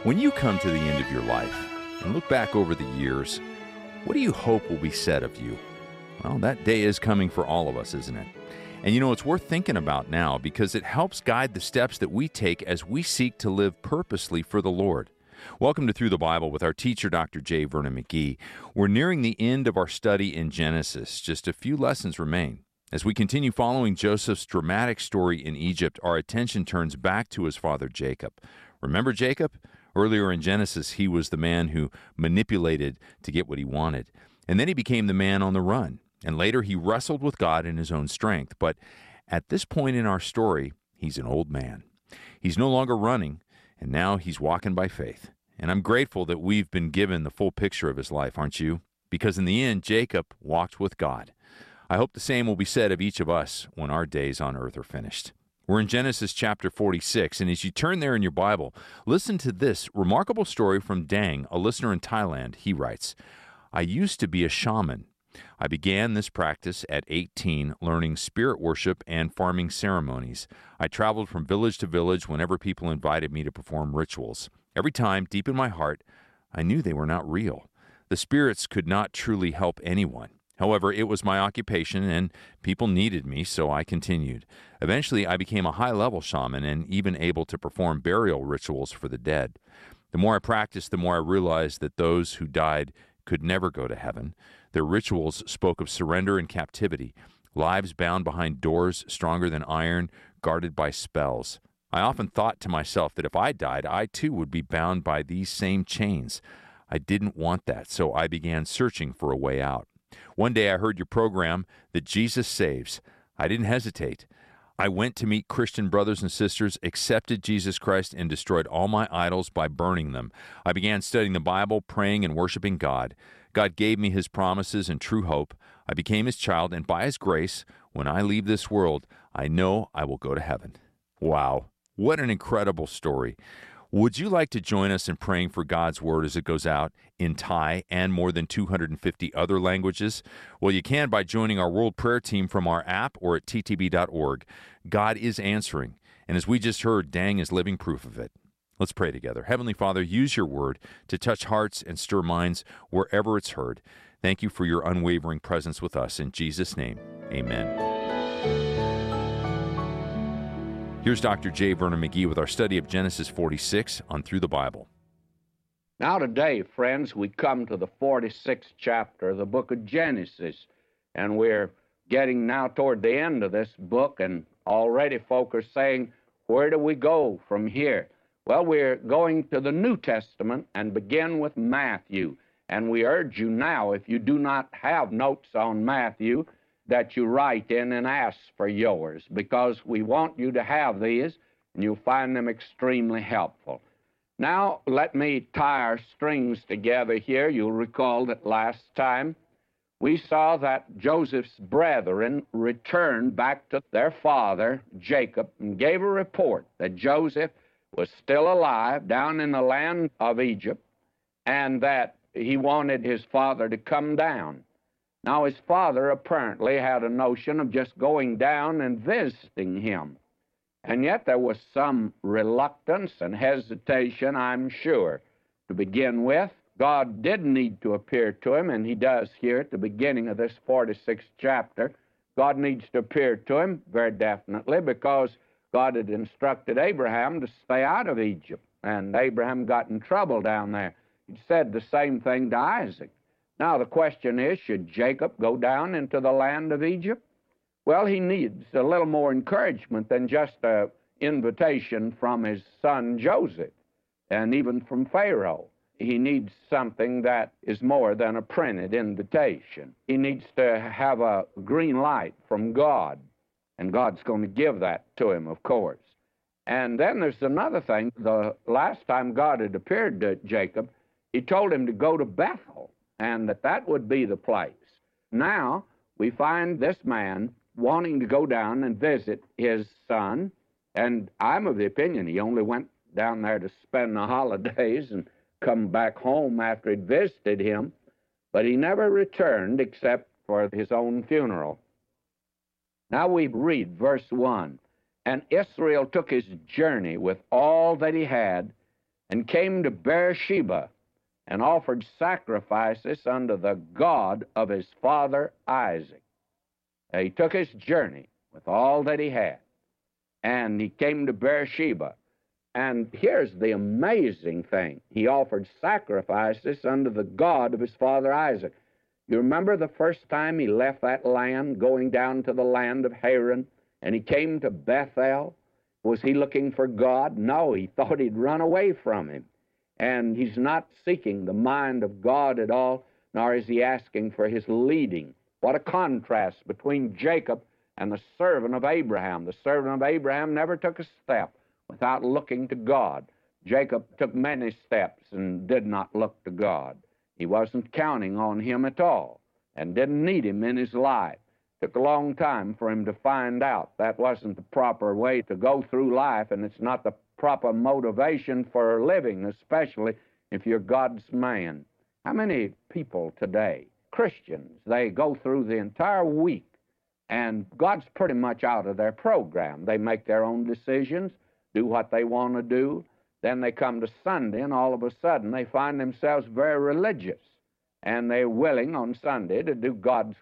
When you come to the end of your life and look back over the years, what do you hope will be said of you? Well, that day is coming for all of us, isn't it? And it's worth thinking about now because it helps guide the steps that we take as we seek to live purposely for the Lord. Welcome to Through the Bible with our teacher, Dr. J. Vernon McGee. We're nearing the end of our study in Genesis. Just a few lessons remain. As we continue following Joseph's dramatic story in Egypt, our attention turns back to his father Jacob. Remember Jacob? Earlier in Genesis, he was the man who manipulated to get what he wanted. And then he became the man on the run. And later he wrestled with God in his own strength. But at this point in our story, he's an old man. He's no longer running, and now he's walking by faith. And I'm grateful that we've been given the full picture of his life, aren't you? Because in the end, Jacob walked with God. I hope the same will be said of each of us when our days on earth are finished. We're in Genesis chapter 46, and as you turn there in your Bible, listen to this remarkable story from Dang, a listener in Thailand. He writes, I used to be a shaman. I began this practice at 18, learning spirit worship and farming ceremonies. I traveled from village to village whenever people invited me to perform rituals. Every time, deep in my heart, I knew they were not real. The spirits could not truly help anyone. However, it was my occupation, and people needed me, so I continued. Eventually, I became a high-level shaman and even able to perform burial rituals for the dead. The more I practiced, the more I realized that those who died could never go to heaven. Their rituals spoke of surrender and captivity, lives bound behind doors stronger than iron, guarded by spells. I often thought to myself that if I died, I too would be bound by these same chains. I didn't want that, so I began searching for a way out. One day I heard your program that Jesus saves. I didn't hesitate. I went to meet Christian brothers and sisters, accepted Jesus Christ, and destroyed all my idols by burning them. I began studying the Bible, praying and worshiping God. God gave me his promises and true hope. I became his child, and by his grace, when I leave this world, I know I will go to heaven. Wow, what an incredible story. Would you like to join us in praying for God's Word as it goes out in Thai and more than 250 other languages? Well, you can by joining our World Prayer Team from our app or at ttb.org. God is answering, and as we just heard, Dang is living proof of it. Let's pray together. Heavenly Father, use your Word to touch hearts and stir minds wherever it's heard. Thank you for your unwavering presence with us. In Jesus' name, amen. Here's Dr. J. Vernon McGee with our study of Genesis 46 on Through the Bible. Now today, friends, we come to the 46th chapter of the book of Genesis, and we're getting now toward the end of this book, and already folk are saying, where do we go from here? Well, we're going to the New Testament and begin with Matthew, and we urge you now, if you do not have notes on Matthew, that you write in and ask for yours, because we want you to have these, and you'll find them extremely helpful. Now, let me tie our strings together here. You'll recall that last time we saw that Joseph's brethren returned back to their father, Jacob, and gave a report that Joseph was still alive down in the land of Egypt, and that he wanted his father to come down. Now, his father apparently had a notion of just going down and visiting him. And yet there was some reluctance and hesitation, I'm sure, to begin with. God did need to appear to him, and he does here at the beginning of this 46th chapter. God needs to appear to him very definitely because God had instructed Abraham to stay out of Egypt, and Abraham got in trouble down there. He said the same thing to Isaac. Now, the question is, should Jacob go down into the land of Egypt? Well, he needs a little more encouragement than just an invitation from his son Joseph, and even from Pharaoh. He needs something that is more than a printed invitation. He needs to have a green light from God, and God's going to give that to him, of course. And then there's another thing. The last time God had appeared to Jacob, he told him to go to Bethel, and that would be the place. Now, we find this man wanting to go down and visit his son, and I'm of the opinion he only went down there to spend the holidays and come back home after he'd visited him, but he never returned except for his own funeral. Now we read verse 1, And Israel took his journey with all that he had, and came to Beersheba, and offered sacrifices unto the God of his father Isaac. He took his journey with all that he had, and he came to Beersheba. And here's the amazing thing. He offered sacrifices unto the God of his father Isaac. You remember the first time he left that land, going down to the land of Haran, and he came to Bethel? Was he looking for God? No, he thought he'd run away from him. And he's not seeking the mind of God at all, nor is he asking for his leading. What a contrast between Jacob and the servant of Abraham. The servant of Abraham never took a step without looking to God. Jacob took many steps and did not look to God. He wasn't counting on him at all and didn't need him in his life. Took a long time for him to find out that wasn't the proper way to go through life, and it's not the proper motivation for living, especially if you're God's man. How many people today, Christians, they go through the entire week, and God's pretty much out of their program. They make their own decisions, do what they want to do. Then they come to Sunday, and all of a sudden they find themselves very religious, and they're willing on Sunday to do God's